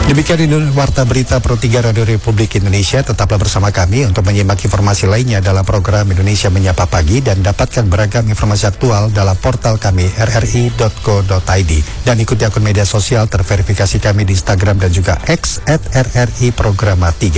Demikian ini Warta Berita Pro 3 Radio Republik Indonesia. Tetaplah bersama kami untuk menyimak informasi lainnya dalam program Indonesia Menyapa Pagi dan dapatkan beragam informasi aktual dalam portal kami rri.co.id. Dan ikuti akun media sosial terverifikasi kami di Instagram dan juga X @RRI Programa 3.